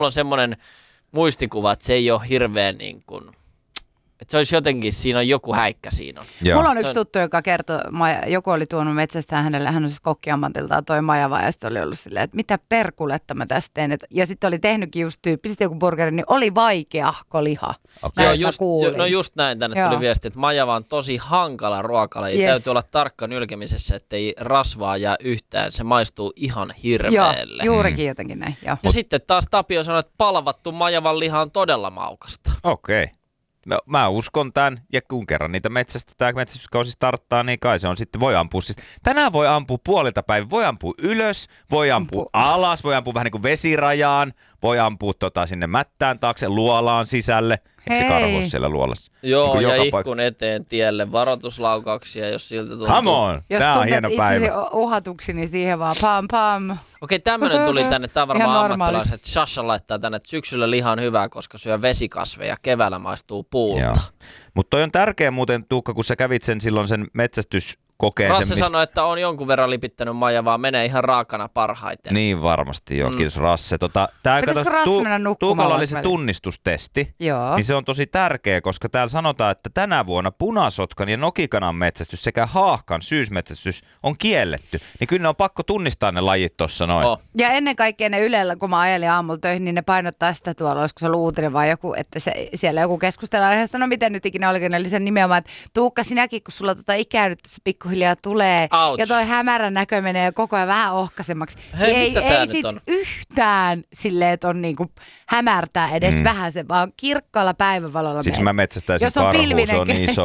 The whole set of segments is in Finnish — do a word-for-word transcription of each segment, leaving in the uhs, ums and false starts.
on semmoinen muistikuva, että se ei ole hirveän niin kuin, että se olisi jotenkin, siinä on joku häikkä siinä on. Joo. Mulla on yksi on... tuttu, joka kertoi, joku oli tuonut metsästään hänelle, hän on siis kokkiammatiltaan toi majava, ja sitten oli ollut silleen, että mitä perkuletta mä tästä teen. Et, ja sitten oli tehnytkin just tyyppisesti joku burgeri, niin oli vaikeahko liha. Okay. Joo, just, jo, no just näin, tänne Joo. tuli viesti, että majava on tosi hankala ruokala, ja yes. täytyy olla tarkka nylkemisessä, ettei rasvaa jää yhtään, se maistuu ihan hirveelle. Joo, juurikin mm. jotenkin näin. Jo. Ja Mut... sitten taas Tapio sanoi, että palvattu majavan liha on todella maukasta. Okei. Okay. No, mä uskon tämän, ja kun kerran niitä metsästä tämä metsästyskausi starttaa, niin kai se on sitten, voi ampua siis. Tänään voi ampua puolilta päivä, voi ampua ylös, voi ampua alas, voi ampua vähän niin kuin vesirajaan, voi ampua tota sinne mättään taakse, luolaan sisälle. Eikö se karhu ole siellä luolassa? Joo, niin ja ihkun paik- eteen tielle, varoituslaukauksia, jos siltä tuntuu. Come on, tää on hieno päivä. Jos tunnet uhatuksi, niin siihen vaan pam pam. Okei, tämmönen tuli tänne, tää on varmaan ammattilaiset. Shasha laittaa tänne, että syksyllä liha on hyvää, koska syö vesikasveja, keväällä maistuu puulta. Mutta toi on tärkeä muuten, Tuukka, kun sä kävit sen silloin sen metsästys kokeen. Rasse sen, sanoi, että on jonkun verran lipittänyt majavaa, menee ihan raakana parhaiten. Niin varmasti, joo. Mm. Kiitos Rasse. Tota, tää, kato, tu, Tuukalla oli se tunnistustesti, joo. Niin se on tosi tärkeä, koska täällä sanotaan, että tänä vuonna punasotkan ja nokikanan metsästys sekä haahkan syysmetsästys on kielletty. Niin kyllä ne on pakko tunnistaa ne lajit tuossa noin. Oh. Ja ennen kaikkea ne Ylellä, kun mä ajelin aamulla töihin, niin ne painottaa sitä tuolla, olisiko se ollut uutinen vai joku, että se, siellä joku keskustellaan aiheesta, no miten nyt ikinä olikin, eli sen nimenomaan, että Tuukka sinäkin, kun sulla tota ikää nyt tässä pikkuhiljaa tulee, Ouch. Ja toi hämärän näkö menee koko ajan vähän ohkaisemmaksi. Hei, ei ei sit on? yhtään silleen, että on niinku hämärtää edes mm. vähän se, vaan kirkkaalla päivänvalolla. Siksi mä metsästäisin karhuun, se on niin iso.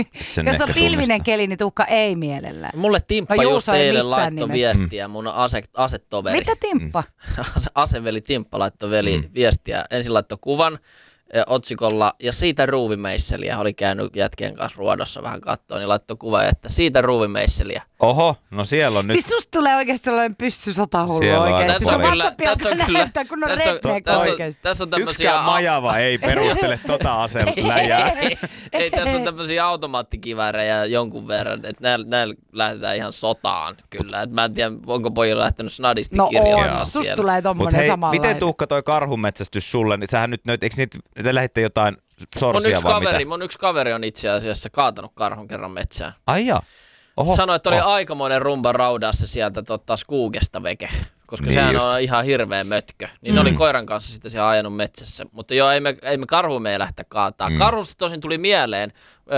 Jos on pilvinen keli, niin Tuukka ei mielellään. Mulle Timppa no, just eilen laittoi nimessä. viestiä, mun ase, asetoveri. Mitä Timppa? Aseveli Timppa laittoi veli mm. viestiä. Ensin laittoi kuvan otsikolla, ja siitä ruuvimeisseliä, oli käynyt jätkien kanssa ruodossa vähän kattoon, niin laittoi kuva, että siitä ruuvimeisseliä. Oho, no siellä on nyt. Siis susta tulee oikeasti sellainen pyssy sotahullu oikeasti. Tässä on kyllä, tässä on kyllä, näyttää, kun on redneck oikeasti. Tässä on tämmöisiä... Yksikään majava ei perustele tota aseläjää. ei, ei, tässä on tämmöisiä automaattikiväärejä jonkun verran, että näillä, näillä lähdetään ihan sotaan kyllä. Et mä en tiedä, onko pojilla lähtenyt snadisti no kirjoittamaan on, siellä. Susta tulee tommonen samanlainen. Miten Tuukka toi karhunmetsästys sulle, niin sähän nyt, eikö niitä, te lähditte jotain sorsia mun yksi vai kaveri, mitä? Mun yksi kaveri on itse asiassa kaatanut karhun kerran metsään. Ai jaa. Oho. Sanoi, että oli Oho. aikamoinen rumba raudassa sieltä tota, Skoogesta veke, koska niin sehän just. on ihan hirveä mötkö. Niin mm. ne oli koiran kanssa sitten siellä ajanut metsässä. Mutta joo, ei me, ei me karhuun me ei lähteä kaataa. Mm. Karhusta tosin tuli mieleen,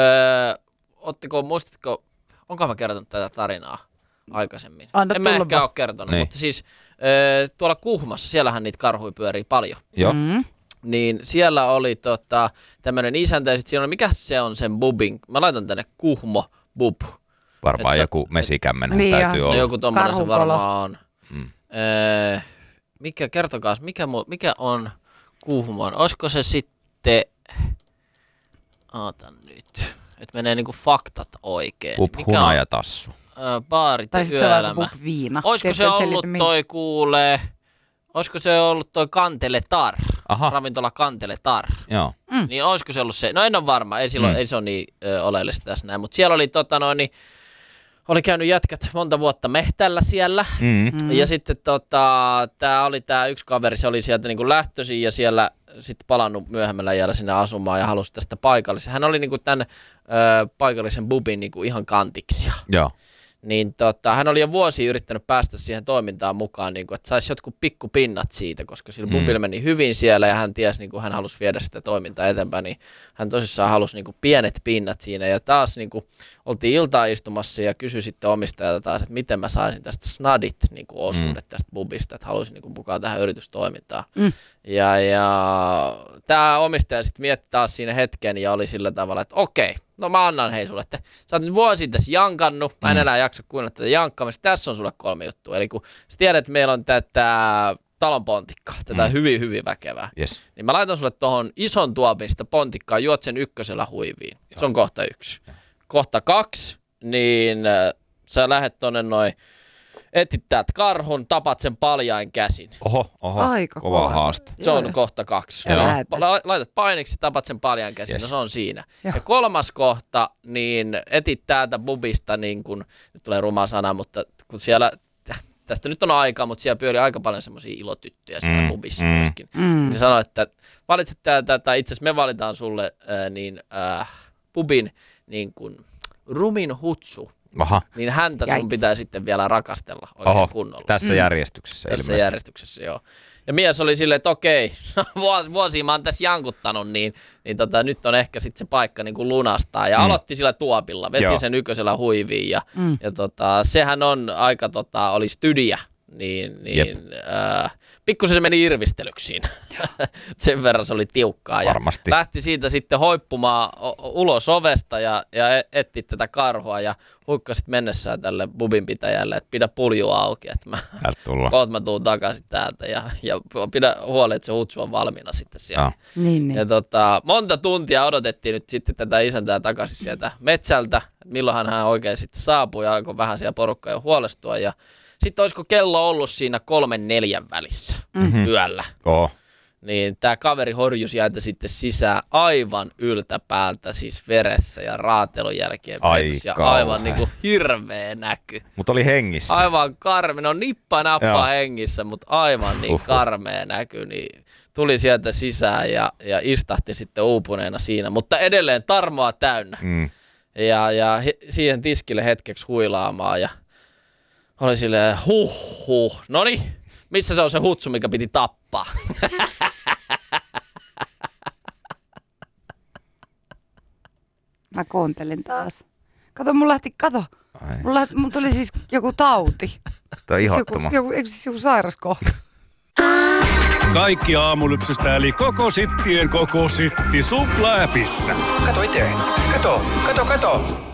öö, ottiko, muistatko, onko mä kertonut tätä tarinaa aikaisemmin? Anna en mä tulva. ehkä ole kertonut, niin. Mutta siis öö, tuolla Kuhmassa, siellähän niitä karhuja pyörii paljon. Joo. Mm. Niin siellä oli tota, tämmöinen isäntä ja sitten siellä oli, mikä se on sen bubin, mä laitan tänne Kuhmo bub. Varmaan sä, joku mesikämmenä niin täytyy jo. olla. No joku tommoinen se varmaan on. Mm. Öö, mikä, kertokaas, mikä, mikä on Kuhmon? Olisiko se sitten, oota nyt, että menee niinku faktat oikein. Bub, mikä hunajatassu. Öö, baarit tai ja sitten se on yöelämä. bub viina. Olisiko se ollut toi kuulee, olisiko se ollut toi Kantele Tar, Aha. ravintola Kantele Tar. Joo. Mm. Niin olisiko se ollut se, no en ole varma, ei, silloin, mm. ei se ole niin ö, oleellista tässä näin, mutta siellä oli tota noin, niin, oli käynyt jätkät monta vuotta mehtällä siellä, Mm. Mm. ja sitten tota, tää oli tää yksi kaveri, se oli sieltä niinku lähtöisin ja siellä sitten palannut myöhemmällä jäällä sinne asumaan ja halusi tästä paikallisen. Hän oli niinku tämän ö, paikallisen bubin niinku ihan kantiksi. Joo. Niin tota, hän oli jo vuosia yrittänyt päästä siihen toimintaan mukaan, niin kuin, että saisi jotkut pikkupinnat siitä, koska sillä mm. bubilla meni hyvin siellä ja hän tiesi, niin kuin hän halusi viedä sitä toimintaa eteenpäin, niin hän tosissaan halusi niin kuin pienet pinnat siinä. Ja taas niin kuin, oltiin iltaa istumassa ja kysyi sitten omistajalta taas, että miten mä saisin tästä snadit niin kuin osuudet mm. tästä bubista, että haluaisin niin kuin mukaan tähän yritystoimintaan. Mm. Ja, ja tämä omistaja sitten mietti taas siinä hetken ja oli sillä tavalla, että okei, no mä annan hei sulle, että sä oot nyt vuosi tässä jankannut, mä en enää jaksa kuunnella tätä jankkaamista, tässä on sulle kolme juttua. Eli kun sä tiedät, että meillä on tätä talon pontikkaa, tätä mm. hyvin hyvin väkevää, Yes. niin mä laitan sulle tohon ison tuopin sitä pontikkaa, juot sen ykkösellä huiviin. Joo. Se on kohta yksi. Joo. Kohta kaksi, niin äh, sä lähet tonne noin, etit täältä karhun, tapat sen paljain käsin. Oho, oho. Aika kova kova. haaste. Se on kohta kaksi. La- laitat painiksi, tapat sen paljan käsin, yes. No se on siinä. Ja. ja kolmas kohta, niin etit täältä bubista, niin kun, nyt tulee ruma sana, mutta kun siellä, tästä nyt on aikaa, mutta siellä pyöri aika paljon semmoisia ilotyttöjä siellä Mm, pubissa mm. myöskin. Mm. Niin sanoi, että valitset tätä, tai itse asiassa me valitaan sulle äh, niin, äh, pubin niin kuin rumin hutsu. Aha. Niin häntä sun Jaiks. pitää sitten vielä rakastella oikein Oho, kunnolla. tässä Mm. järjestyksessä Tässä ilmeisesti. järjestyksessä, joo. Ja mies oli silleen, että okei, vuosi, vuosia mä oon tässä jankuttanut, niin, niin tota, nyt on ehkä sitten se paikka niin kuin lunastaa. Ja Mm. aloitti sillä tuopilla, veti Joo. sen ykkösellä huiviin. Ja, Mm. ja tota, sehän on aika, tota, oli stydiä, niin, niin äh, pikkusen se meni irvistelyksiin. Sen verran se oli tiukkaa. Ja Varmasti. lähti siitä sitten hoippumaan o- ulos ovesta ja, ja e- etti tätä karhua ja huikkasit mennessään tälle bubinpitäjälle, että pidä puljua auki, että mä, Täältä tullaan. koot mä tuun takaisin täältä ja, ja pidä huoli, että se hutsu on valmiina sitten siellä. Joo. Niin, niin. Ja tota, monta tuntia odotettiin nyt sitten tätä isäntää takaisin sieltä metsältä, että milloinhan hän oikein sitten saapui ja alkoi vähän siellä porukkaa jo huolestua. Ja sitten olisiko kello ollut siinä kolmen neljän välissä mm-hmm. yöllä. Oo. Niin tämä kaveri horjui sieltä sitten sisään aivan yltäpäältä, siis veressä ja raatelun jälkeen Ai petos, ja kauhea. aivan niinku hirveä näky. Mutta oli hengissä. Aivan karme, no nippa nappa Joo. hengissä, mutta aivan niin Uhuh. karmea näky, niin tuli sieltä sisään ja, ja istahti sitten uupuneena siinä, mutta edelleen tarmoa täynnä. Mm. Ja, ja he, siihen tiskille hetkeksi huilaamaan ja oli silleen huh huh, noniin, missä se on se hutsu, mikä piti tappaa? Mä kuuntelin taas. Kato, mulla lähti, kato. Ai. Mulla, mulla tuli siis joku tauti. Sitä on Joku, ihottuma. joku, eikö siis joku sairaskohta? Kaikki aamulypsystä eli koko sittien koko sitti supla-äpissä. Kato itse. Kato, kato, kato.